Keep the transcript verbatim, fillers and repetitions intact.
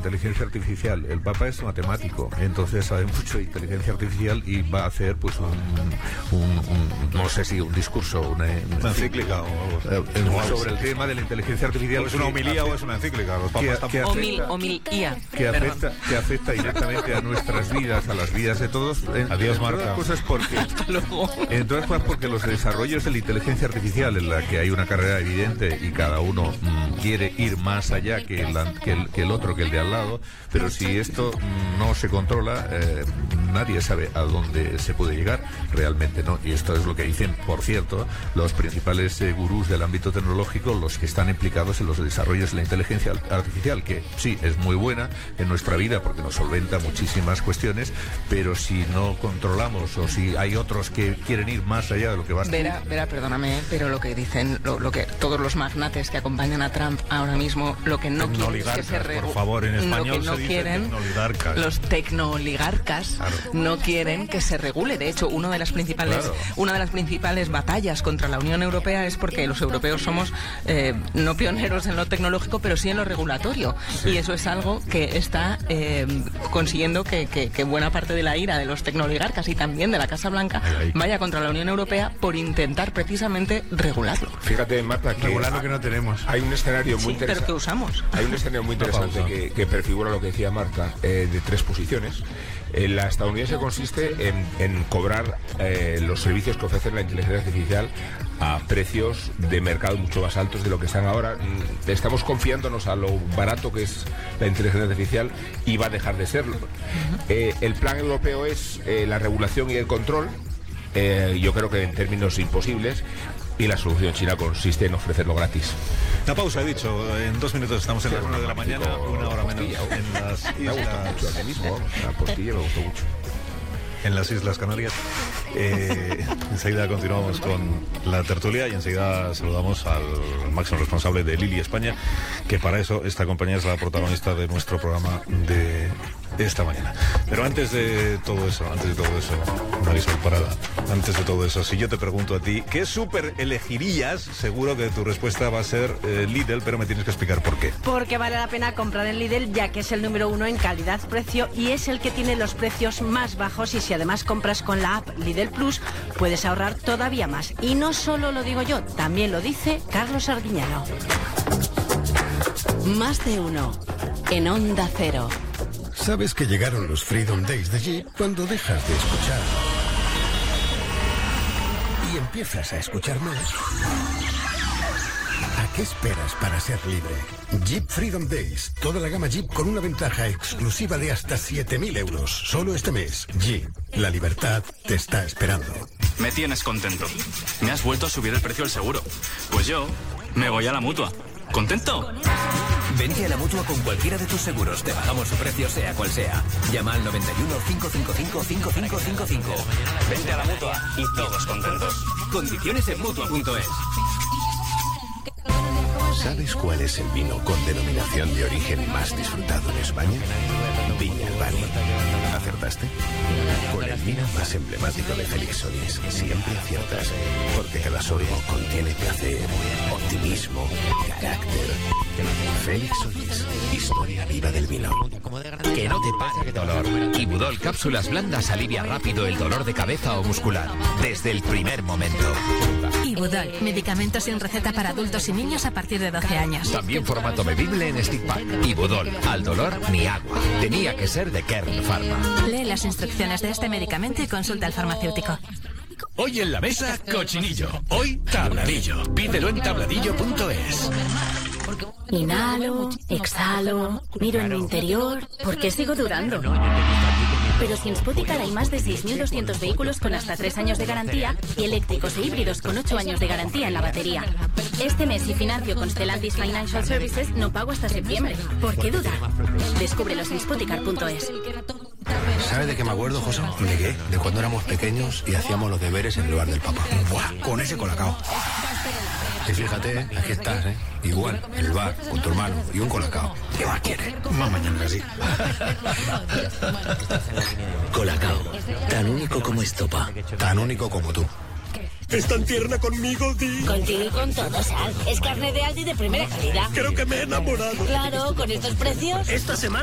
inteligencia artificial. El Papa es matemático, entonces sabe mucho de inteligencia artificial y va a hacer pues un, un, un no sé si un discurso, una, una encíclica o algo eh, sobre el tema de la inteligencia artificial. ¿O es una homilía o es una encíclica? Los papas que, que afecta, homilía. Que afecta, que afecta directamente a nuestras vidas, a las vidas de todos. En, Adiós, en Marta. Cosas porque, en todas cosas porque los desarrollos de la inteligencia artificial, en la que hay una carrera evidente y cada uno mmm, quiere ir más allá que el, que, el, que el otro, que el de al lado, pero si esto mmm, no se controla, eh, nadie sabe a dónde se puede llegar, realmente no. Y esto es lo que dicen, por cierto, los principales eh, gurús del ámbito tecnológico, los que están implicados en los desarrollos de la inteligencia artificial, que sí, es muy buena en nuestra vida porque nos solventa muchísimas cuestiones, pero si no controlamos o si hay otros que quieren ir más allá de lo que va a ser. Vera, Vera, perdóname, pero lo que dicen, lo, lo que todos los magnates que acompañan a Trump ahora mismo, lo que no quieren es que se regule. Por favor, en español lo que no se dice quieren, tecnoligarcas. Los tecnoligarcas claro. no quieren que se regule. De hecho, una de las principales, claro. una de las principales batallas contra la Unión Europea es porque los europeos somos eh, no pioneros en lo tecnológico, pero sí en lo regulatorio. Sí. Y eso es algo que está eh, consiguiendo que, que, que buena parte de la ira de los tecnoligarcas y también de la Casa Blanca ahí, ahí. vaya contra la Unión Europea por intentar precisamente regularlo. Fíjate, Marta, que regular lo que no tenemos. Hay un escenario muy sí, interesante. Pero que usamos. Hay un escenario muy interesante que, que prefigura lo que decía Marta, eh, de tres posiciones. Eh, la estadounidense consiste en, en cobrar eh, los servicios que ofrece la inteligencia artificial a precios de mercado mucho más altos de lo que están ahora. Mm, estamos confiándonos a lo barato que es la inteligencia artificial y va a dejar de serlo. Eh, el plan europeo es eh, la regulación y el control. Eh, yo creo que en términos imposibles. Y la solución china consiste en ofrecerlo gratis. La pausa, he dicho, en dos minutos estamos en sí, las nueve de la mañana, una hora menos en las islas. Me gusta mucho el mismo, vamos, la postilla me gustó mucho. En las Islas Canarias. Eh, enseguida continuamos con la tertulia y enseguida saludamos al máximo responsable de Lili España, que para eso esta compañía es la protagonista de nuestro programa de esta mañana. Pero antes de todo eso, antes de todo eso, Marisol Parada, antes de todo eso, si yo te pregunto a ti, ¿qué súper elegirías? Seguro que tu respuesta va a ser eh, Lidl, pero me tienes que explicar por qué. Porque vale la pena comprar en Lidl, ya que es el número uno en calidad-precio y es el que tiene los precios más bajos, y si además compras con la app Lidl Plus, puedes ahorrar todavía más. Y no solo lo digo yo, también lo dice Carlos Arguiñano. Más de uno en Onda Cero. Sabes que llegaron los Freedom Days de Jeep cuando dejas de escuchar y empiezas a escuchar más. ¿A qué esperas para ser libre? Jeep Freedom Days. Toda la gama Jeep con una ventaja exclusiva de hasta siete mil euros. Solo este mes. Jeep. La libertad te está esperando. Me tienes contento. Me has vuelto a subir el precio del seguro. Pues yo me voy a la Mutua. ¿Contento? Vente a la Mutua con cualquiera de tus seguros. Te bajamos su precio sea cual sea. Llama al noventa y uno, cinco cinco cinco, cinco cinco cinco cinco. Vente a la Mutua y todos contentos. Condiciones en Mutua punto es. ¿Sabes cuál es el vino con denominación de origen más disfrutado en España? Viña Albani. ¿Acertaste? Con el vino más emblemático de Félix Solís, siempre aciertas, porque cada sorbo contiene placer, optimismo, carácter. Félix Solís, historia viva del vino. Que no te pare el dolor. Ibudol cápsulas blandas alivia rápido el dolor de cabeza o muscular, desde el primer momento. Ibudol, medicamento sin receta para adultos y niños a partir de doce años. También formato bebible en stick pack. Ibudol, al dolor ni agua. Tenía que ser de Kern Pharma. Lee las instrucciones de este medicamento y consulta al farmacéutico. Hoy en la mesa, cochinillo. Hoy, tabladillo. Pídelo en tabladillo punto es. Inhalo, exhalo, miro en mi interior. ¿Por qué sigo durando? Pero si en Spoticar hay más de seis mil doscientos vehículos con hasta tres años de garantía y eléctricos e híbridos con ocho años de garantía en la batería. Este mes, si financio con Stellantis Financial Services, no pago hasta septiembre. ¿Por qué dudar? Descúbrelos en Spoticar punto es. ¿Sabes de qué me acuerdo, José? ¿De qué? De cuando éramos pequeños y hacíamos los deberes en lugar del papá. Buah, con ese colacao. Y fíjate, aquí estás, ¿eh? Igual, en el bar, con tu hermano y un colacao. ¿Qué más quieres? Más mañana que así. Colacao, tan único como estopa. Tan único como tú. ¿Es tan tierna conmigo, Di? Contigo y con todo, Sal. Es carne de Aldi de primera calidad. Creo que me he enamorado. Claro, con estos precios. Esta semana